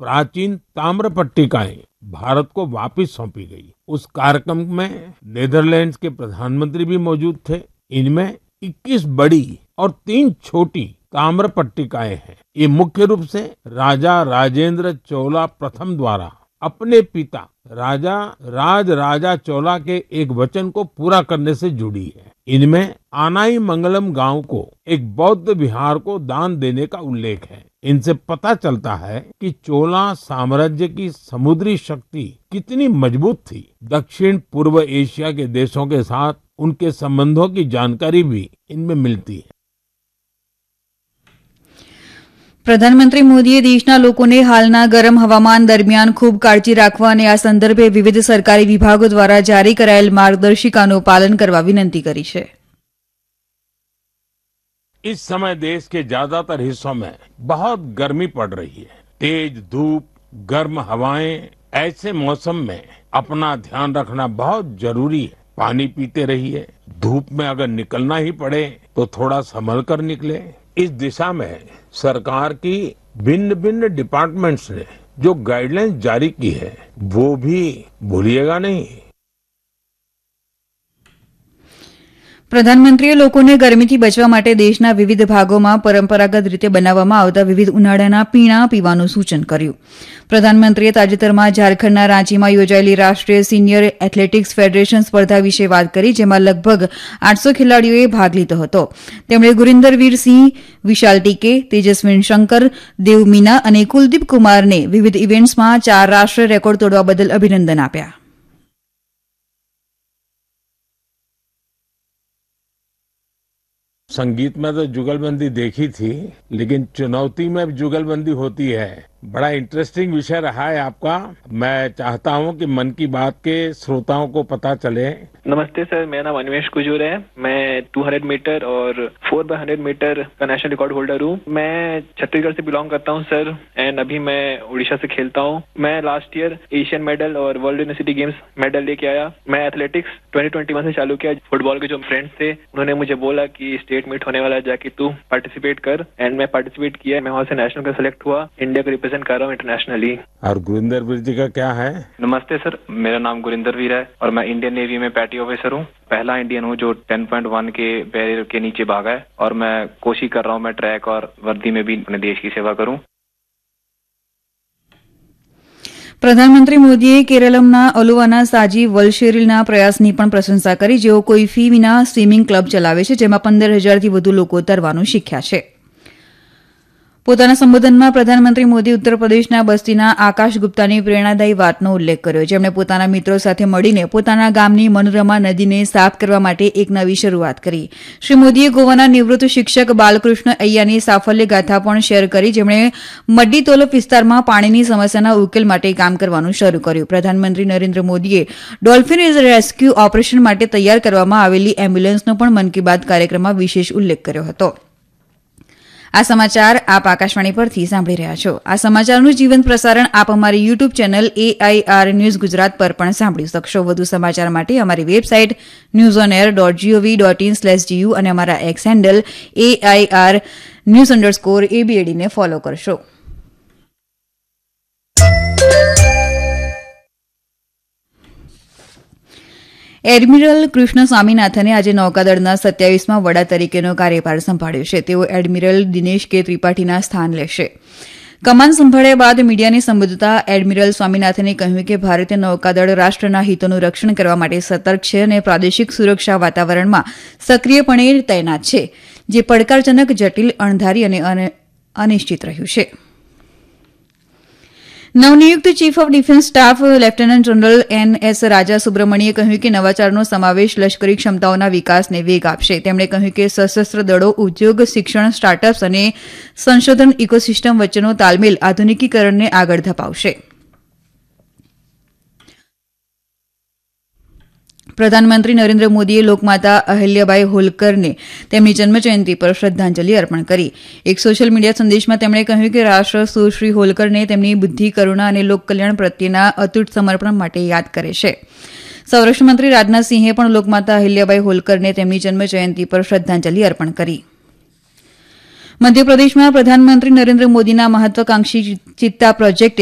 प्राचीन ताम्र पट्टिकाएं भारत को वापस सौंपी गई। उस कार्यक्रम में नेदरलैंड्स के प्रधानमंत्री भी मौजूद थे। इनमें 21 बड़ी और 3 छोटी ताम्र पट्टिकाएं हैं। ये मुख्य रूप से राजा राजेंद्र चोला प्रथम द्वारा अपने पिता राजा राजा चोला के एक वचन को पूरा करने से जुड़ी है। इनमें आनाई मंगलम गांव को एक बौद्ध विहार को दान देने का उल्लेख है। इनसे पता चलता है कि चोला साम्राज्य की समुद्री शक्ति कितनी मजबूत थी। दक्षिण पूर्व एशिया के देशों के साथ उनके संबंधों की जानकारी भी इनमें मिलती है। પ્રધાનમંત્રી મોદીએ દેશના લોકોને હાલના ગરમ હવામાન દરમિયાન ખૂબ કાળજી રાખવા અને આ સંદર્ભે વિવિધ સરકારી વિભાગો દ્વારા જારી કરાયેલ માર્ગદર્શિકાનું પાલન કરવા વિનંતી કરી છે। इस समय देश के ज्यादातर हिस्सों में बहुत गर्मी पड़ रही है। तेज धूप, गर्म हवाएं, ऐसे मौसम में अपना ध्यान रखना बहुत जरूरी है। पानी पीते रहिए। धूप में अगर निकलना ही पड़े तो थोड़ा संभल कर निकले। इस दिशा में सरकार की भिन्न भिन्न डिपार्टमेंट्स ने जो गाइडलाइंस जारी की है वो भी भूलिएगा नहीं। પ્રધાનમંત્રીએ લોકોને ગરમીથી બચવા માટે દેશના વિવિધ ભાગોમાં પરંપરાગત રીતે બનાવવામાં આવતા વિવિધ ઉનાળાના પીણા પીવાનું સૂચન કર્યું। પ્રધાનમંત્રીએ તાજેતરમાં ઝારખંડના રાંચીમાં યોજાયેલી રાષ્ટ્રીય સિનિયર એથ્લેટિક્સ ફેડરેશન સ્પર્ધા વિશે વાત કરી, જેમાં લગભગ 800 ખેલાડીઓએ ભાગ લીધો હતો। તેમણે ગુરિન્દરવીર સિંહ, વિશાલ ટીકે, તેજસ્વિન શંકર, દેવ મીના અને કુલદીપ કુમારને વિવિધ ઇવેન્ટ્સમાં 4 રાષ્ટ્રીય રેકોર્ડ તોડવા બદલ અભિનંદન આપ્યા। संगीत में तो जुगलबंदी देखी थी, लेकिन चुनौती में जुगलबंदी होती है। बड़ा इंटरेस्टिंग विषय रहा है आपका। मैं चाहता हूं कि मन की बात के श्रोताओं को पता चले। नमस्ते सर, मेरा नाम अनिमेश कुजूर है। मैं 200 मीटर और 4x100 मीटर का नेशनल रिकॉर्ड होल्डर हूँ। मैं छत्तीसगढ़ से बिलोंग करता हूँ सर, एंड अभी मैं उड़ीसा से खेलता हूँ। मैं लास्ट ईयर एशियन मेडल और वर्ल्ड यूनिवर्सिटी गेम्स मेडल लेके आया। मैं एथलेटिक्स 2021 से चालू किया। फुटबॉल के जो फ्रेंड्स थे उन्होंने मुझे बोला कि स्टेट मीट होने वाला है, जाके तू पार्टिसिपेट कर, एंड मैं पार्टिसिपेट किया। मैं वहाँ से नेशनल का सिलेक्ट हुआ, इंडिया को रिप्रेजेंट कर रहा हूँ इंटरनेशनली। और गुरिंदर वीर जी का क्या है? नमस्ते सर, मेरा नाम गुरिंदर वीर है और मैं इंडियन नेवी में पैटी ऑफिसर हूँ। पहला इंडियन हूँ जो 10.1 के बैरियर के नीचे भागा है, और मैं कोशिश कर रहा हूँ मैं ट्रैक और वर्दी में भी अपने देश की सेवा करूँ। પ્રધાનમંત્રી મોદીએ કેરળમના અલુવાના સાજી વલશેરીલના પ્રયાસની પણ પ્રશંસા કરી, જેઓ કોઈ ફી વિના સ્વિમિંગ ક્લબ ચલાવે છે, જેમાં 15,000થી વધુ લોકો તરવાનું શીખ્યા છે। પોતાના સંબોધનમાં પ્રધાનમંત્રી મોદી ઉત્તર પ્રદેશના બસ્તીના આકાશ ગુપ્તાની પ્રેરણાદાયી વાતનો ઉલ્લેખ કર્યો, જેમણે પોતાના મિત્રો સાથે મળીને પોતાના ગામની મનોરમા નદીને સાફ કરવા માટે એક નવી શરૂઆત કરી। શ્રી મોદીએ ગોવાના નિવૃત્ત શિક્ષક બાલકૃષ્ણ અય્યાની સાફલ્ય ગાથા પણ શેર કરી, જેમણે મડ્ડીતોલપ વિસ્તારમાં પાણીની સમસ્યાના ઉકેલ માટે કામ કરવાનું શરૂ કર્યું। પ્રધાનમંત્રી નરેન્દ્ર મોદીએ ડોલ્ફિન રેસ્ક્યુ ઓપરેશન માટે તૈયાર કરવામાં આવેલી એમ્બ્યુલન્સનો પણ મન की बात કાર્યક્રમમાં વિશેષ ઉલ્લેખ કર્યો હતો। આ સમાચાર આપ આકાશવાણી પરથી સાંભળી રહ્યા છો। આ સમાચારનું જીવંત પ્રસારણ આપ અમારી YouTube channel AIR news Gujarat પર પણ સાંભળી શકશો। વધુ સમાચાર માટે અમારી વેબસાઇટ newsonair.gov.in/gu અને અમારા એક્સ હેન્ડલ AIR_news_ABAD ને ફોલો કરશો। એડમિરલ કૃષ્ણ સ્વામીનાથને આજે નૌકાદળના 27મા વડા તરીકેનો કાર્યભાર સંભાળ્યો છે। તેઓ એડમિરલ દિનેશ કે ત્રિપાઠીના સ્થાન લેશે। કમાન સંભાળ્યા બાદ મીડિયાને સંબોધતા એડમિરલ સ્વામીનાથને કહ્યું કે ભારતીય નૌકાદળ રાષ્ટ્રના હિતોનું રક્ષણ કરવા માટે સતર્ક છે અને પ્રાદેશિક સુરક્ષા વાતાવરણમાં સક્રિયપણે તૈનાત છે, જે પડકારજનક, જટિલ, અણધારી અને અનિશ્ચિત રહ્યું છે। નવનિયુક્ત chief of defence staff lieutenant general NS રાજા સુબ્રમણ્યે કહ્યું કે નવાચારનો સમાવેશ લશ્કરી ક્ષમતાઓના વિકાસને વેગ આપશે। તેમણે કહ્યું કે સશસ્ત્ર દળો, ઉદ્યોગ, શિક્ષણ, સ્ટાર્ટઅપ્સ અને સંશોધન ઇકોસિસ્ટમ વચ્ચેનો તાલમેલ આધુનિકીકરણને આગળ ધપાવશે। પ્રધાનમંત્રી નરેન્દ્ર મોદીએ લોકમાતા અહિલ્યાબાઈ હોલકરને તેમની જન્મજયંતિ પર શ્રદ્ધાંજલિ અર્પણ કરી। એક સોશિયલ મીડિયા સંદેશમાં તેમણે કહ્યું કે રાષ્ટ્ર સુશ્રી હોલકરને તેમની બુદ્ધિ, કરુણા અને લોકકલ્યાણ પ્રત્યેના અતૂટ સમર્પણ માટે યાદ કરે છે। સંરક્ષણ મંત્રી રાજનાથ સિંહે પણ લોકમાતા અહિલ્યાબાઈ હોલકરને તેમની જન્મજયંતિ પર શ્રદ્ધાંજલિ અર્પણ કરી। મધ્યપ્રદેશમાં પ્રધાનમંત્રી નરેન્દ્ર મોદીના મહત્વાકાંક્ષી ચિત્તા પ્રોજેક્ટે